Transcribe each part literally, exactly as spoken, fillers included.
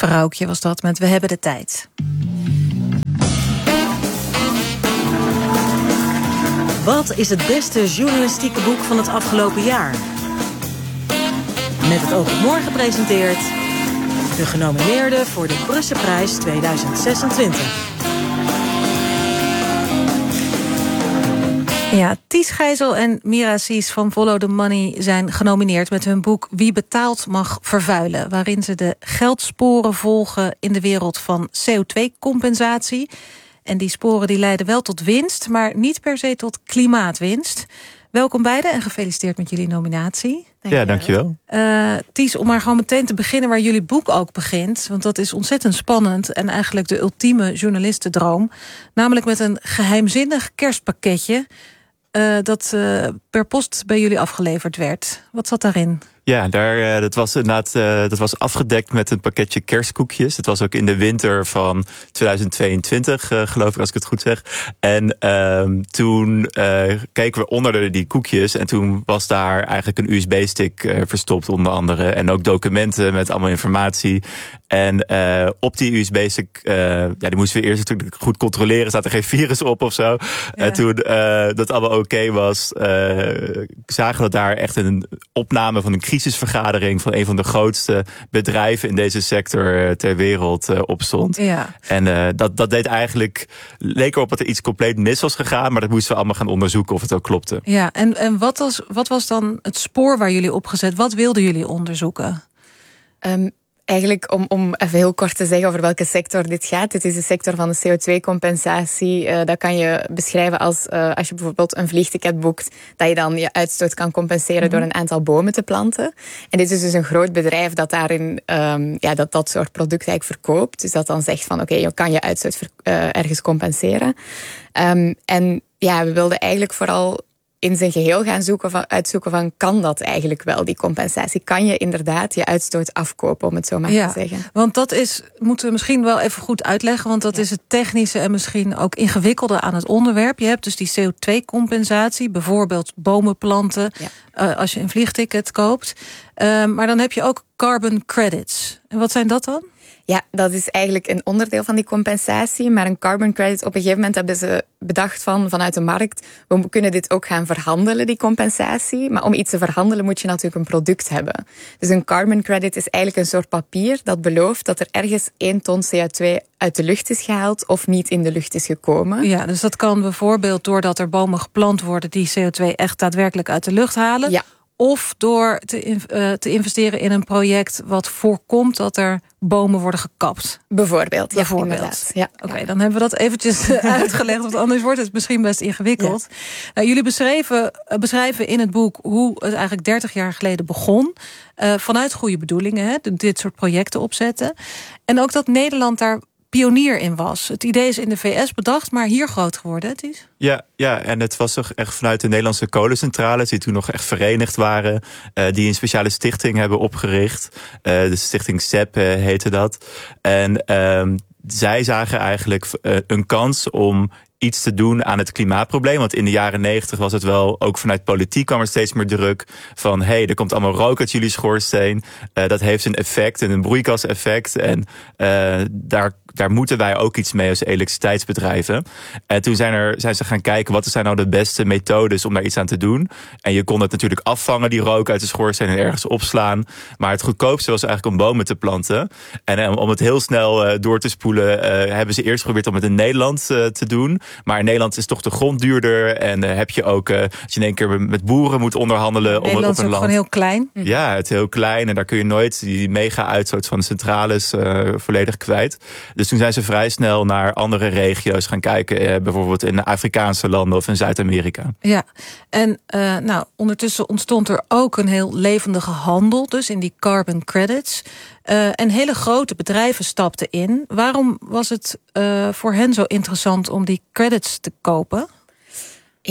Vrouwtje was dat met We hebben de tijd. Wat is het beste journalistieke boek van het afgelopen jaar? Met het Oog op Morgen presenteert de genomineerden voor de Brusselprijs tweeduizend zesentwintig. Ja, Ties Gijzel en Mira Sies van Follow the Money zijn genomineerd met hun boek Wie betaalt mag vervuilen, waarin ze de geldsporen volgen in de wereld van C O twee compensatie. En die sporen die leiden wel tot winst, maar niet per se tot klimaatwinst. Welkom beiden en gefeliciteerd met jullie nominatie. Dank ja, dankjewel. Uh, Ties, om maar gewoon meteen te beginnen waar jullie boek ook begint. Want dat is ontzettend spannend en eigenlijk de ultieme journalistendroom. Namelijk met een geheimzinnig kerstpakketje uh, dat uh, per post bij jullie afgeleverd werd. Wat zat daarin? Ja, daar, dat was inderdaad uh, dat was afgedekt met een pakketje kerstkoekjes. Het was ook in de winter van tweeduizend tweeëntwintig, uh, geloof ik, als ik het goed zeg. En uh, toen uh, keken we onder die koekjes en toen was daar eigenlijk een U S B-stick uh, verstopt onder andere. En ook documenten met allemaal informatie. En uh, op die U S B-stick, uh, ja, die moesten we eerst natuurlijk goed controleren. Staat er geen virus op of zo. Ja. En toen uh, dat allemaal oké okay was, uh, zagen we dat daar echt een opname van een crisisvergadering van een van de grootste bedrijven in deze sector ter wereld uh, op stond. Ja. En uh, dat, dat deed eigenlijk, leek erop dat er iets compleet mis was gegaan, maar dat moesten we allemaal gaan onderzoeken of het ook klopte. Ja, en, en wat, was, wat was dan het spoor waar jullie op gezet? Wat wilden jullie onderzoeken? Um, Eigenlijk om, om even heel kort te zeggen over welke sector dit gaat. Dit is de sector van de C O twee compensatie. Uh, dat kan je beschrijven als uh, als je bijvoorbeeld een vliegticket boekt, dat je dan je uitstoot kan compenseren mm-hmm. door een aantal bomen te planten. En dit is dus een groot bedrijf dat daarin um, ja, dat, dat soort producten eigenlijk verkoopt. Dus dat dan zegt van oké, okay, je kan je uitstoot ver, uh, ergens compenseren. Um, en ja, we wilden eigenlijk vooral in zijn geheel gaan zoeken van, uitzoeken van, kan dat eigenlijk wel, die compensatie? Kan je inderdaad je uitstoot afkopen, om het zo maar ja, te zeggen? Want dat is, moeten we misschien wel even goed uitleggen, want dat ja. is het technische en misschien ook ingewikkelde aan het onderwerp. Je hebt dus die C O twee compensatie, bijvoorbeeld bomen planten, ja. uh, als je een vliegticket koopt. Uh, maar dan heb je ook carbon credits. En wat zijn dat dan? Ja, dat is eigenlijk een onderdeel van die compensatie. Maar een carbon credit, op een gegeven moment hebben ze bedacht van, vanuit de markt, we kunnen dit ook gaan verhandelen, die compensatie. Maar om iets te verhandelen moet je natuurlijk een product hebben. Dus een carbon credit is eigenlijk een soort papier dat belooft dat er ergens één ton C O twee uit de lucht is gehaald of niet in de lucht is gekomen. Ja, dus dat kan bijvoorbeeld doordat er bomen geplant worden die C O twee echt daadwerkelijk uit de lucht halen. Ja. Of door te, uh, te investeren in een project wat voorkomt dat er bomen worden gekapt. Bijvoorbeeld, ja, Bijvoorbeeld. Ja, Oké, okay, dan hebben we dat eventjes uitgelegd, want anders wordt het misschien best ingewikkeld. Ja. Uh, jullie beschrijven, uh, beschrijven in het boek hoe het eigenlijk dertig jaar geleden begon. Uh, vanuit goede bedoelingen, hè, dit soort projecten opzetten. En ook dat Nederland daar pionier in was. Het idee is in de V S bedacht, maar hier groot geworden. Het is. Ja, ja, en het was toch echt vanuit de Nederlandse kolencentrales, die toen nog echt verenigd waren, uh, die een speciale stichting hebben opgericht. Uh, de stichting S E P uh, heette dat. En uh, zij zagen eigenlijk uh, een kans om iets te doen aan het klimaatprobleem. Want in de jaren negentig was het wel, ook vanuit politiek kwam er steeds meer druk van, hé, hey, er komt allemaal rook uit jullie schoorsteen. Uh, dat heeft een effect, een broeikaseffect. En uh, daar, daar moeten wij ook iets mee als elektriciteitsbedrijven. En toen zijn, er, zijn ze gaan kijken, wat zijn nou de beste methodes om daar iets aan te doen. En je kon het natuurlijk afvangen, die rook uit de schoorsteen, en ergens opslaan. Maar het goedkoopste was eigenlijk om bomen te planten. En om het heel snel uh, door te spoelen, uh, hebben ze eerst geprobeerd om het in Nederland uh, te doen. Maar in Nederland is toch de grond duurder. En uh, heb je ook, uh, als je in één keer met boeren moet onderhandelen. Ja, om het op een Nederland is ook land. gewoon heel klein. Ja, het is heel klein. En daar kun je nooit die mega-uitstoot van de centrales uh, volledig kwijt. Dus toen zijn ze vrij snel naar andere regio's gaan kijken. Uh, bijvoorbeeld in Afrikaanse landen of in Zuid-Amerika. Ja, en uh, nou, ondertussen ontstond er ook een heel levendige handel. Dus in die carbon credits. Uh, en hele grote bedrijven stapten in. Waarom was het uh, voor hen zo interessant om die credits te kopen? Ja,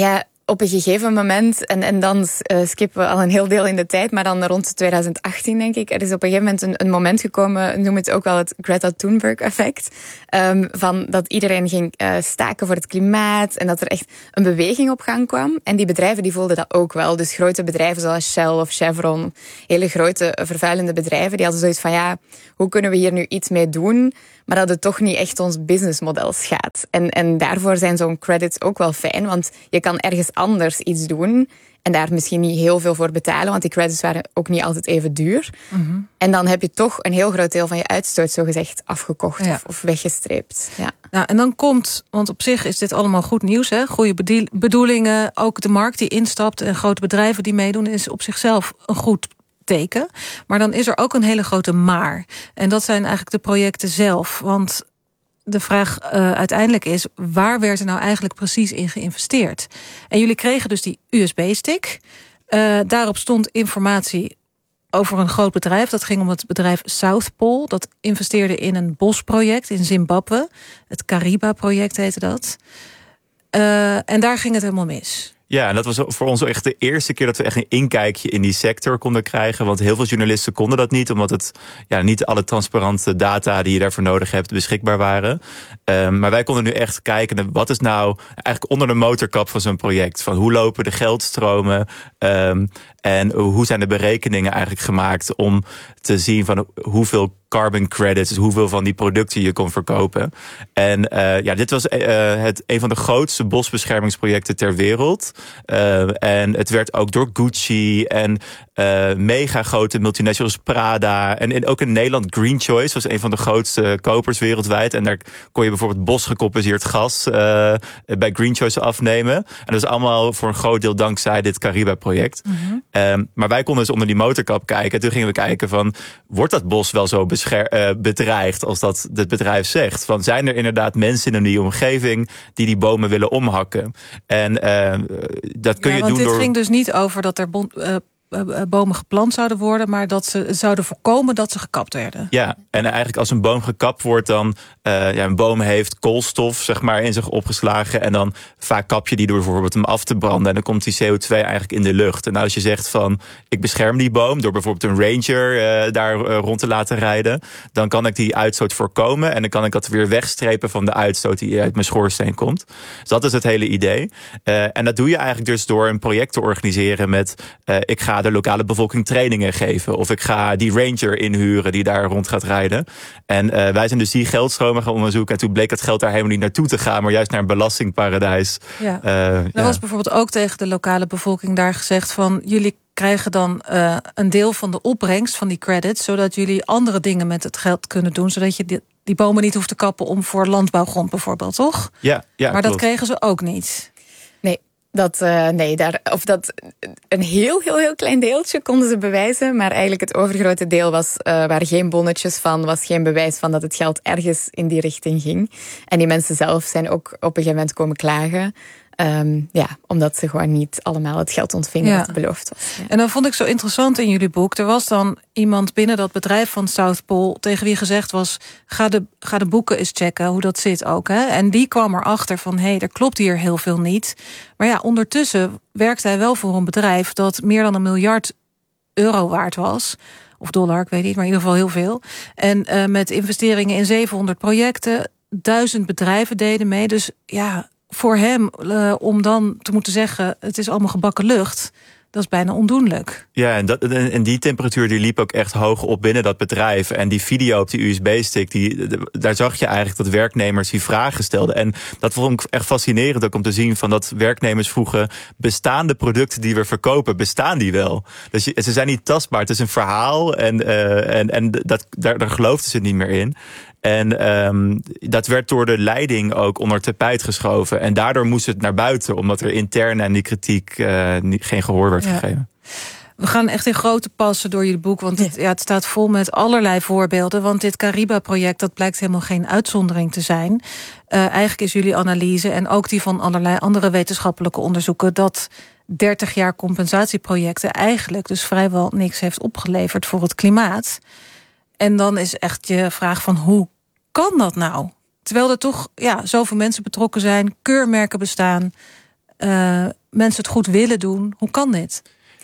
op een gegeven moment, en, en dan uh, skippen we al een heel deel in de tijd, maar dan rond twintig achttien, denk ik, er is op een gegeven moment een, een moment gekomen, noem het ook wel het Greta Thunberg-effect, um, van dat iedereen ging uh, staken voor het klimaat en dat er echt een beweging op gang kwam. En die bedrijven die voelden dat ook wel. Dus grote bedrijven zoals Shell of Chevron, hele grote vervuilende bedrijven, die hadden zoiets van, ja, hoe kunnen we hier nu iets mee doen, maar dat het toch niet echt ons businessmodel schaadt. En, en daarvoor zijn zo'n credits ook wel fijn, want je kan ergens anders iets doen en daar misschien niet heel veel voor betalen, want die credits waren ook niet altijd even duur. Mm-hmm. En dan heb je toch een heel groot deel van je uitstoot zogezegd afgekocht, ja, of, of weggestreept. Ja. Nou, en dan komt, want op zich is dit allemaal goed nieuws, hè? Goede bedoelingen, ook de markt die instapt en grote bedrijven die meedoen, is op zichzelf een goed teken. Maar dan is er ook een hele grote maar. En dat zijn eigenlijk de projecten zelf. Want de vraag uh, uiteindelijk is, waar werd er nou eigenlijk precies in geïnvesteerd? En jullie kregen dus die U S B-stick. Uh, daarop stond informatie over een groot bedrijf. Dat ging om het bedrijf South Pole. Dat investeerde in een bosproject in Zimbabwe. Het Kariba-project heette dat. Uh, en daar ging het helemaal mis. Ja, en dat was voor ons echt de eerste keer dat we echt een inkijkje in die sector konden krijgen. Want heel veel journalisten konden dat niet, omdat het ja, niet alle transparante data die je daarvoor nodig hebt beschikbaar waren. Um, maar wij konden nu echt kijken naar wat is nou eigenlijk onder de motorkap van zo'n project. Van hoe lopen de geldstromen um, en hoe zijn de berekeningen eigenlijk gemaakt om te zien van hoeveel carbon credits, dus hoeveel van die producten je kon verkopen. En uh, ja, dit was uh, het, een van de grootste bosbeschermingsprojecten ter wereld. Uh, en het werd ook door Gucci en uh, mega grote multinationals, Prada. En, en ook in Nederland Green Choice was een van de grootste kopers wereldwijd. En daar kon je bijvoorbeeld bosgecompenseerd gas uh, bij Green Choice afnemen. En dat is allemaal voor een groot deel dankzij dit Kariba-project. Mm-hmm. Um, maar wij konden dus onder die motorkap kijken. En toen gingen we kijken van, wordt dat bos wel zo bescher- uh, bedreigd als dat het bedrijf zegt? Van, zijn er inderdaad mensen in die omgeving die die bomen willen omhakken? En uh, dat kun ja, je want doen dit door... ging dus niet over dat er bon, uh, bomen geplant zouden worden, maar dat ze zouden voorkomen dat ze gekapt werden. Ja, en eigenlijk als een boom gekapt wordt, dan uh, ja, een boom heeft koolstof zeg maar in zich opgeslagen en dan vaak kap je die door bijvoorbeeld hem af te branden en dan komt die C O twee eigenlijk in de lucht. En als je zegt van, ik bescherm die boom door bijvoorbeeld een ranger uh, daar uh, rond te laten rijden, dan kan ik die uitstoot voorkomen en dan kan ik dat weer wegstrepen van de uitstoot die uit mijn schoorsteen komt. Dus dat is het hele idee. Uh, en dat doe je eigenlijk dus door een project te organiseren met, uh, ik ga de lokale bevolking trainingen geven. Of ik ga die ranger inhuren die daar rond gaat rijden. En uh, wij zijn dus die geldstromen gaan onderzoeken. En toen bleek dat geld daar helemaal niet naartoe te gaan, maar juist naar een belastingparadijs. Ja. Uh, er ja. was bijvoorbeeld ook tegen de lokale bevolking daar gezegd van, jullie krijgen dan uh, een deel van de opbrengst van die credits, zodat jullie andere dingen met het geld kunnen doen, zodat je die, die bomen niet hoeft te kappen om voor landbouwgrond bijvoorbeeld, toch? Ja, ja, maar klopt. Dat kregen ze ook niet. Nee. Dat, uh, nee, daar, of dat een heel, heel, heel klein deeltje konden ze bewijzen, maar eigenlijk het overgrote deel was, uh, waren geen bonnetjes van, was geen bewijs van dat het geld ergens in die richting ging. En die mensen zelf zijn ook op een gegeven moment komen klagen. Um, ja, omdat ze gewoon niet allemaal het geld ontvingen ja. wat beloofd was. Ja. En dan vond ik zo interessant in jullie boek, er was dan iemand binnen dat bedrijf van South Pole tegen wie gezegd was, ga de, ga de boeken eens checken hoe dat zit ook. Hè? En die kwam erachter van, hé, hey, er klopt hier heel veel niet. Maar ja, ondertussen werkte hij wel voor een bedrijf dat meer dan een miljard euro waard was. Of dollar, ik weet niet, maar in ieder geval heel veel. En uh, met investeringen in zevenhonderd projecten, duizend bedrijven deden mee. Dus ja, voor hem uh, om dan te moeten zeggen, het is allemaal gebakken lucht, dat is bijna ondoenlijk. Ja, en, dat, en die temperatuur die liep ook echt hoog op binnen dat bedrijf. En die video op die U S B-stick, die, daar zag je eigenlijk dat werknemers die vragen stelden. En dat vond ik echt fascinerend ook om te zien van dat werknemers vroegen, bestaan de producten die we verkopen, bestaan die wel? Dus je, ze zijn niet tastbaar, het is een verhaal en, uh, en, en dat, daar, daar geloofden ze niet meer in. En um, dat werd door de leiding ook onder tapijt geschoven. En daardoor moest het naar buiten, omdat er intern aan die kritiek uh, niet, geen gehoor werd ja. gegeven. We gaan echt in grote passen door jullie boek, want het, ja, het staat vol met allerlei voorbeelden. Want dit Kariba-project, dat blijkt helemaal geen uitzondering te zijn. Uh, eigenlijk is jullie analyse en ook die van allerlei andere wetenschappelijke onderzoeken, dat dertig jaar compensatieprojecten eigenlijk dus vrijwel niks heeft opgeleverd voor het klimaat. En dan is echt je vraag van, hoe kan dat nou? Terwijl er toch ja, zoveel mensen betrokken zijn, keurmerken bestaan. uh, mensen het goed willen doen. Hoe kan dit?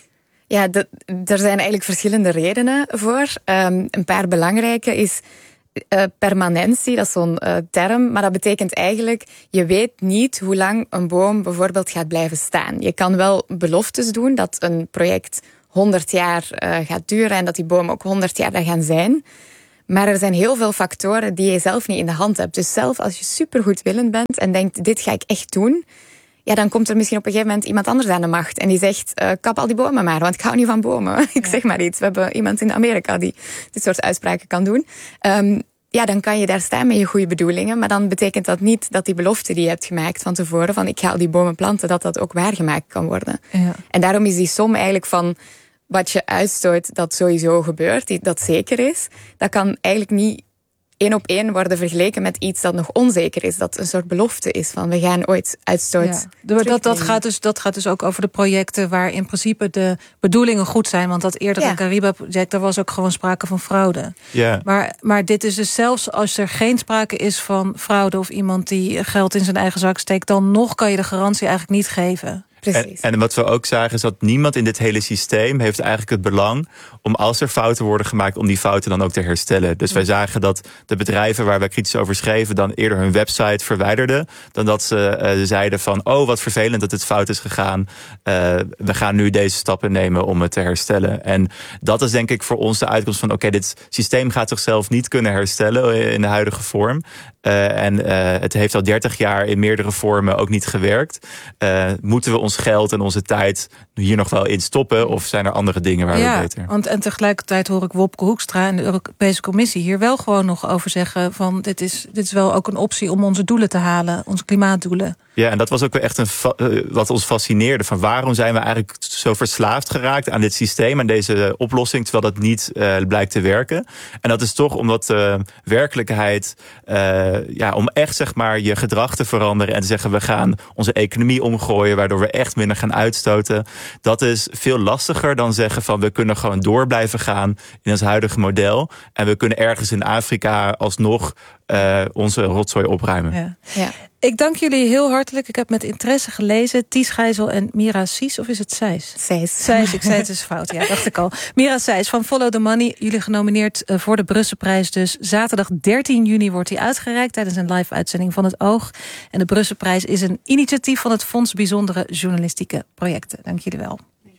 Ja, de, er zijn eigenlijk verschillende redenen voor. Um, een paar belangrijke is uh, permanentie, dat is zo'n uh, term. Maar dat betekent eigenlijk, je weet niet hoe lang een boom bijvoorbeeld gaat blijven staan. Je kan wel beloftes doen dat een project honderd jaar uh, gaat duren en dat die bomen ook honderd jaar daar gaan zijn. Maar er zijn heel veel factoren die je zelf niet in de hand hebt. Dus zelf als je supergoed willend bent en denkt, dit ga ik echt doen, ja, dan komt er misschien op een gegeven moment iemand anders aan de macht. En die zegt, uh, kap al die bomen maar, want ik hou niet van bomen. ik zeg maar iets. We hebben iemand in Amerika die dit soort uitspraken kan doen. Um, ja, dan kan je daar staan met je goede bedoelingen. Maar dan betekent dat niet dat die belofte die je hebt gemaakt van tevoren, van ik ga al die bomen planten, dat dat ook waargemaakt kan worden. Ja. En daarom is die som eigenlijk van wat je uitstoot, dat sowieso gebeurt, dat zeker is, dat kan eigenlijk niet één op één worden vergeleken met iets dat nog onzeker is. Dat een soort belofte is van we gaan ooit uitstoot. Ja, dat, dat, gaat dus, dat gaat dus ook over de projecten waar in principe de bedoelingen goed zijn. Want dat eerdere ja. Kariba-project, daar was ook gewoon sprake van fraude. Ja. Maar, maar dit is dus zelfs als er geen sprake is van fraude of iemand die geld in zijn eigen zak steekt, dan nog kan je de garantie eigenlijk niet geven. En, en wat we ook zagen is dat niemand in dit hele systeem heeft eigenlijk het belang om als er fouten worden gemaakt, om die fouten dan ook te herstellen. Dus wij zagen dat de bedrijven waar wij kritisch over schreven dan eerder hun website verwijderden dan dat ze uh, zeiden van oh wat vervelend dat het fout is gegaan. Uh, we gaan nu deze stappen nemen om het te herstellen. En dat is denk ik voor ons de uitkomst van oké, okay, dit systeem gaat zichzelf niet kunnen herstellen in de huidige vorm. Uh, en uh, het heeft al dertig jaar in meerdere vormen ook niet gewerkt. Uh, moeten we ons geld en onze tijd hier nog wel in stoppen? Of zijn er andere dingen waar ja, we beter? Want, en tegelijkertijd hoor ik Wopke Hoekstra en de Europese Commissie hier wel gewoon nog over zeggen van dit is, dit is wel ook een optie om onze doelen te halen, onze klimaatdoelen. Ja, en dat was ook weer echt een uh, wat ons fascineerde. Van waarom zijn we eigenlijk zo verslaafd geraakt aan dit systeem, aan deze oplossing, terwijl dat niet uh, blijkt te werken. En dat is toch omdat de uh, werkelijkheid, uh, ja, om echt zeg maar je gedrag te veranderen en te zeggen we gaan onze economie omgooien, waardoor we echt minder gaan uitstoten. Dat is veel lastiger dan zeggen van we kunnen gewoon door blijven gaan in ons huidige model. En we kunnen ergens in Afrika alsnog uh, onze rotzooi opruimen. Ja. Ja. Ik dank jullie heel hartelijk. Ik heb met interesse gelezen. Ties Gijzel en Mira Sies, of is het Sijs? Sijs. Sijs, ik zei het dus fout. Ja, dacht ik al. Mira Sijs van Follow the Money. Jullie genomineerd voor de Brusselprijs. Dus zaterdag dertien juni wordt die uitgereikt tijdens een live uitzending van het Oog. En de Brusselprijs is een initiatief van het Fonds Bijzondere Journalistieke Projecten. Dank jullie wel.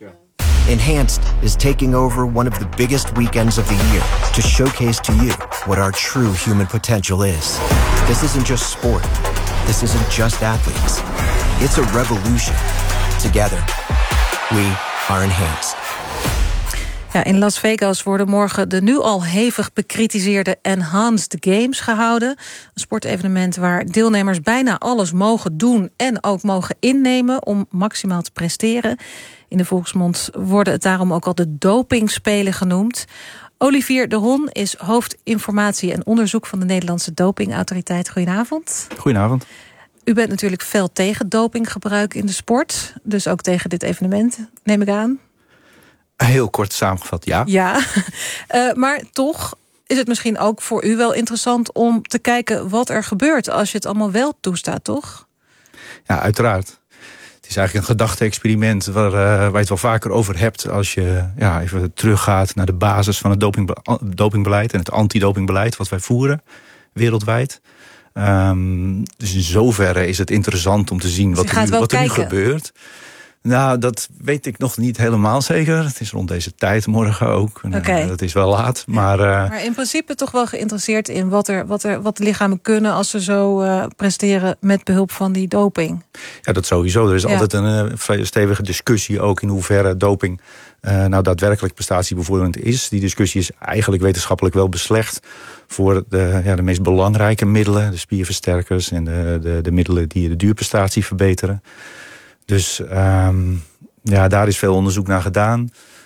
Enhanced is taking over one of the biggest weekends of the year to showcase to you what our true human potential is. This isn't just sport. This isn't just athletes. It's a revolution. Together, we are enhanced. Ja, in Las Vegas worden morgen de nu al hevig bekritiseerde Enhanced Games gehouden. Een sportevenement waar deelnemers bijna alles mogen doen en ook mogen innemen om maximaal te presteren. In de volksmond worden het daarom ook al de dopingspelen genoemd. Olivier de Hon is hoofd informatie en onderzoek van de Nederlandse Dopingautoriteit. Goedenavond. Goedenavond. U bent natuurlijk fel tegen dopinggebruik in de sport. Dus ook tegen dit evenement, neem ik aan. Heel kort samengevat, ja. Ja, uh, maar toch is het misschien ook voor u wel interessant om te kijken wat er gebeurt als je het allemaal wel toestaat, toch? Ja, uiteraard. Het is eigenlijk een gedachte-experiment waar, uh, waar je het wel vaker over hebt als je ja, even teruggaat naar de basis van het dopingbe- dopingbeleid en het antidopingbeleid wat wij voeren wereldwijd. Um, dus in zoverre is het interessant om te zien wat, er nu, wat er nu gebeurt. Nou, dat weet ik nog niet helemaal zeker. Het is rond deze tijd morgen ook. Okay. Dat is wel laat. Maar, uh... maar in principe toch wel geïnteresseerd in wat, er, wat, er, wat de lichamen kunnen als ze zo uh, presteren met behulp van die doping. Ja, dat sowieso. Er is ja. altijd een uh, stevige discussie ook in hoeverre doping uh, nou daadwerkelijk prestatiebevorderend is. Die discussie is eigenlijk wetenschappelijk wel beslecht voor de, ja, de meest belangrijke middelen, de spierversterkers en de, de, de middelen die de duurprestatie verbeteren. Dus um, ja, daar is veel onderzoek naar gedaan.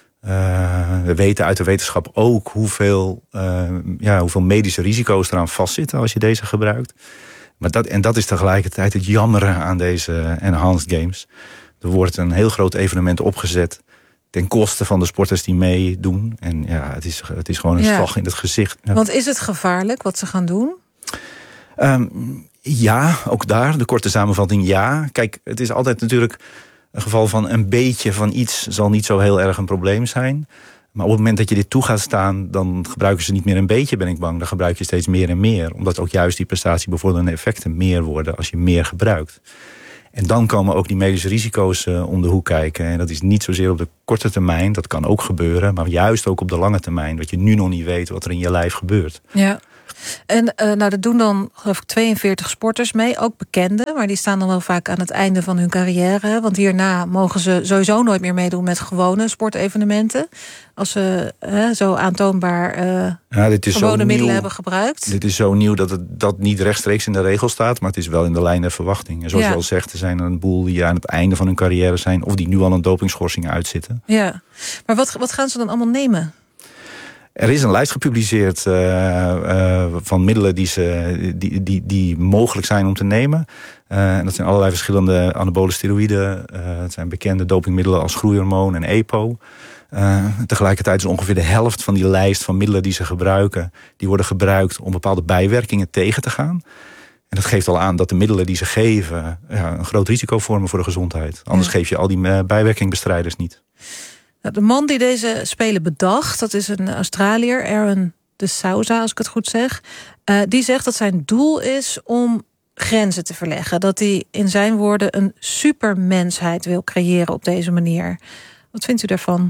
Uh, we weten uit de wetenschap ook hoeveel, uh, ja, hoeveel medische risico's eraan vastzitten als je deze gebruikt. Maar dat, en dat is tegelijkertijd het jammeren aan deze Enhanced Games. Er wordt een heel groot evenement opgezet ten koste van de sporters die meedoen. En ja, het is, het is gewoon een ja. slag in het gezicht. Want is het gevaarlijk wat ze gaan doen? Um, Ja, ook daar, de korte samenvatting ja. Kijk, het is altijd natuurlijk een geval van een beetje van iets zal niet zo heel erg een probleem zijn. Maar op het moment dat je dit toe gaat staan, dan gebruiken ze niet meer een beetje, ben ik bang. Dan gebruik je steeds meer en meer. Omdat ook juist die prestatiebevorderende effecten meer worden als je meer gebruikt. En dan komen ook die medische risico's uh, om de hoek kijken. En dat is niet zozeer op de korte termijn, dat kan ook gebeuren. Maar juist ook op de lange termijn, wat je nu nog niet weet wat er in je lijf gebeurt. Ja. En uh, nou, dat doen dan geloof ik tweeënveertig sporters mee, ook bekenden. Maar die staan dan wel vaak aan het einde van hun carrière. Want hierna mogen ze sowieso nooit meer meedoen met gewone sportevenementen. Als ze uh, zo aantoonbaar uh, ja, dit is gewone zo middelen nieuw. hebben gebruikt. Dit is zo nieuw dat het dat niet rechtstreeks in de regel staat. Maar het is wel in de lijn der verwachting. En zoals ja. je al zegt, er zijn er een boel die aan het einde van hun carrière zijn. Of die nu al een dopingschorsing uitzitten. Ja, maar wat, wat gaan ze dan allemaal nemen? Er is een lijst gepubliceerd uh, uh, van middelen die, ze, die, die, die mogelijk zijn om te nemen. Uh, en dat zijn allerlei verschillende anabole steroïden. Uh, het zijn bekende dopingmiddelen als groeihormoon en E P O. Uh, tegelijkertijd is ongeveer de helft van die lijst van middelen die ze gebruiken, die worden gebruikt om bepaalde bijwerkingen tegen te gaan. En dat geeft al aan dat de middelen die ze geven ja, een groot risico vormen voor de gezondheid. Anders ja. geef je al die uh, bijwerkingbestrijders niet. De man die deze spelen bedacht, dat is een Australiër, Aaron de Souza, als ik het goed zeg. Uh, die zegt dat zijn doel is om grenzen te verleggen. Dat hij in zijn woorden een supermensheid wil creëren op deze manier. Wat vindt u daarvan?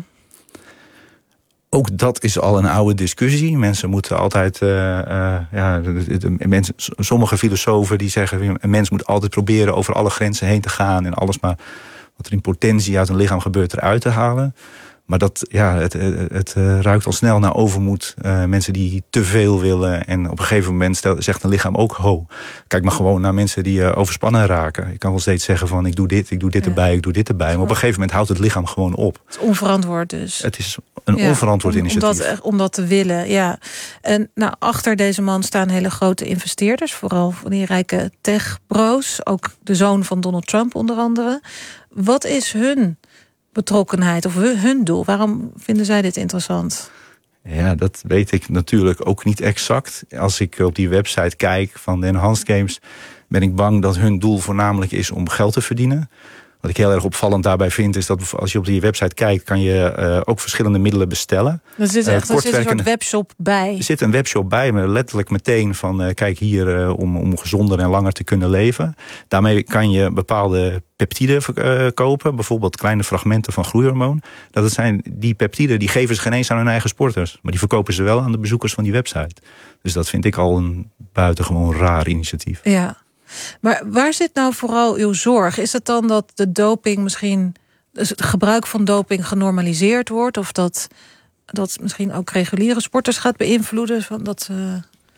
Ook dat is al een oude discussie. Mensen moeten altijd... Uh, uh, ja, de, de, de, mensen, sommige filosofen die zeggen, een mens moet altijd proberen over alle grenzen heen te gaan en alles maar wat er in potentie uit een lichaam gebeurt eruit te halen. Maar dat, ja, het, het, het ruikt al snel naar overmoed. Uh, mensen die te veel willen. En op een gegeven moment stel, zegt een lichaam ook ho. Kijk maar gewoon naar mensen die uh, overspannen raken. Je kan wel steeds zeggen van ik doe dit, ik doe dit ja. erbij, ik doe dit erbij. Maar op een gegeven moment houdt het lichaam gewoon op. Het is onverantwoord dus. Het is een ja, onverantwoord om, initiatief. Om dat, om dat te willen, ja. En nou, achter deze man staan hele grote investeerders. Vooral van die rijke techbro's. Ook de zoon van Donald Trump onder andere. Wat is hun betrokkenheid of hun doel? Waarom vinden zij dit interessant? Ja, dat weet ik natuurlijk ook niet exact. Als ik op die website kijk van de Enhanced Games, ben ik bang dat hun doel voornamelijk is om geld te verdienen. Wat ik heel erg opvallend daarbij vind, is dat als je op die website kijkt, kan je uh, ook verschillende middelen bestellen. Er zit, echt, uh, er zit een soort webshop bij. Er zit een webshop bij, maar letterlijk meteen van uh, kijk hier uh, om, om gezonder en langer te kunnen leven. Daarmee kan je bepaalde peptiden uh, kopen, bijvoorbeeld kleine fragmenten van groeihormoon. Dat het zijn die peptiden, die geven ze geen eens aan hun eigen sporters, maar die verkopen ze wel aan de bezoekers van die website. Dus dat vind ik al een buitengewoon raar initiatief. Ja. Maar waar zit nou vooral uw zorg? Is het dan dat de doping misschien, dus het gebruik van doping genormaliseerd wordt, of dat dat misschien ook reguliere sporters gaat beïnvloeden? Van dat, uh...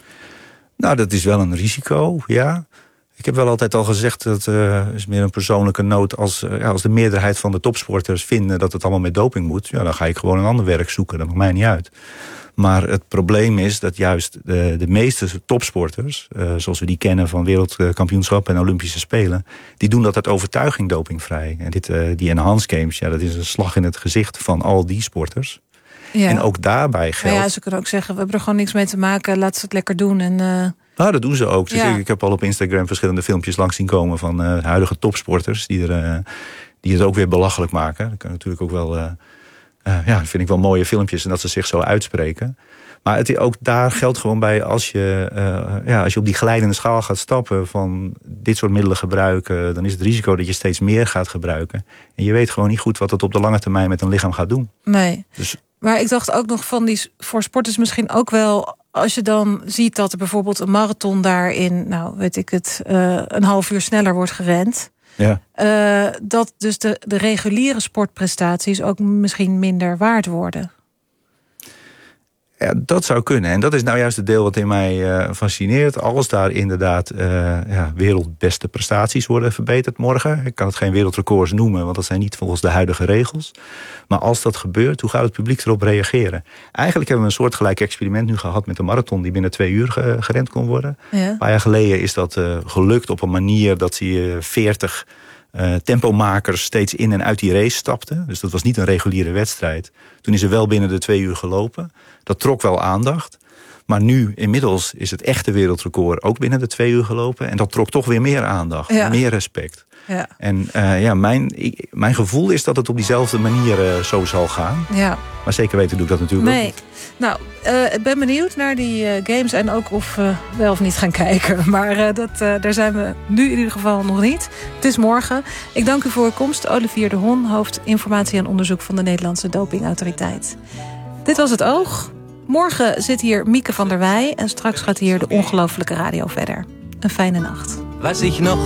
Nou, dat is wel een risico, ja. Ik heb wel altijd al gezegd, dat uh, is meer een persoonlijke noot. Als, uh, ja, als de meerderheid van de topsporters vinden dat het allemaal met doping moet, ja, dan ga ik gewoon een ander werk zoeken. Dat maakt mij niet uit. Maar het probleem is dat juist de, de meeste topsporters, uh, zoals we die kennen van wereldkampioenschappen en Olympische Spelen, die doen dat uit overtuiging dopingvrij. En dit, uh, die Enhanced Games, ja, dat is een slag in het gezicht van al die sporters. Ja. En ook daarbij geldt... Ja, ze kunnen ook zeggen, we hebben er gewoon niks mee te maken, laten ze het lekker doen. En, uh... Nou, dat doen ze ook. Dus ja. ik, ik heb al op Instagram verschillende filmpjes langs zien komen van uh, huidige topsporters die, er, uh, die het ook weer belachelijk maken. Dat kan natuurlijk ook wel... Uh, Uh, ja, vind ik wel mooie filmpjes en dat ze zich zo uitspreken. Maar het, ook daar geldt gewoon bij als je, uh, ja, als je op die glijdende schaal gaat stappen van dit soort middelen gebruiken, dan is het risico dat je steeds meer gaat gebruiken. En je weet gewoon niet goed wat het op de lange termijn met een lichaam gaat doen. Nee. Dus, maar ik dacht ook nog van die voor sporters misschien ook wel, als je dan ziet dat er bijvoorbeeld een marathon daarin, nou weet ik het, uh, een half uur sneller wordt gerend. Ja. Uh, dat dus de, de reguliere sportprestaties ook misschien minder waard worden. Ja, dat zou kunnen. En dat is nou juist het deel wat in mij uh, fascineert. Als daar inderdaad uh, ja, wereldbeste prestaties worden verbeterd morgen. Ik kan het geen wereldrecords noemen, want dat zijn niet volgens de huidige regels. Maar als dat gebeurt, hoe gaat het publiek erop reageren? Eigenlijk hebben we een soortgelijk experiment nu gehad met een marathon die binnen twee uur ge- gerend kon worden. Ja. Een paar jaar geleden is dat uh, gelukt op een manier dat ze veertig uh, tempomakers steeds in en uit die race stapten. Dus dat was niet een reguliere wedstrijd. Toen is er wel binnen de twee uur gelopen. Dat trok wel aandacht. Maar nu, inmiddels, is het echte wereldrecord ook binnen de twee uur gelopen. En dat trok toch weer meer aandacht, ja. meer respect. Ja. En uh, ja, mijn, ik, mijn gevoel is dat het op diezelfde manier uh, zo zal gaan. Ja. Maar zeker weten doe ik dat natuurlijk nee. ook niet. Nou, uh, ik ben benieuwd naar die uh, games en ook of we uh, wel of niet gaan kijken. Maar uh, dat, uh, daar zijn we nu in ieder geval nog niet. Het is morgen. Ik dank u voor uw komst. Olivier de Hon, hoofd informatie en onderzoek van de Nederlandse Dopingautoriteit. Dit was Het Oog. Morgen zit hier Mieke van der Wij en straks gaat hier de Ongelofelijke Radio verder. Een fijne nacht. Was ich noch